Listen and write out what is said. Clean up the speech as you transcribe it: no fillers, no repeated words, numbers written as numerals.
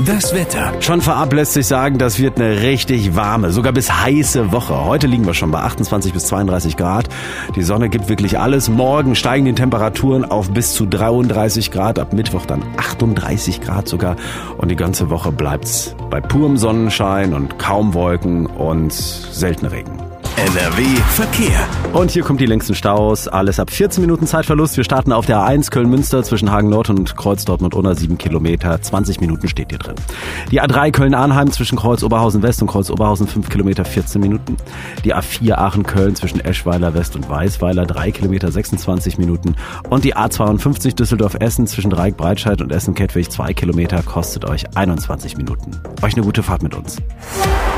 Das Wetter. Schon vorab lässt sich sagen, das wird eine richtig warme, sogar bis heiße Woche. Heute liegen wir schon bei 28 bis 32 Grad. Die Sonne gibt wirklich alles. Morgen steigen die Temperaturen auf bis zu 33 Grad. Ab Mittwoch dann 38 Grad sogar. Und die ganze Woche bleibt's bei purem Sonnenschein und kaum Wolken und selten Regen. NRW Verkehr. Und hier kommt die längsten Staus. Alles ab 14 Minuten Zeitverlust. Wir starten auf der A1 Köln-Münster zwischen Hagen-Nord und Kreuz Dortmund-Unna 7 Kilometer. 20 Minuten steht hier drin. Die A3 Köln-Arnheim zwischen Kreuz Oberhausen-West und Kreuz Oberhausen 5 Kilometer 14 Minuten. Die A4 Aachen-Köln zwischen Eschweiler West und Weißweiler 3 Kilometer 26 Minuten. Und die A52 Düsseldorf-Essen zwischen Dreieck-Breitscheid und Essen-Kettwig 2 Kilometer kostet euch 21 Minuten. Euch eine gute Fahrt mit uns.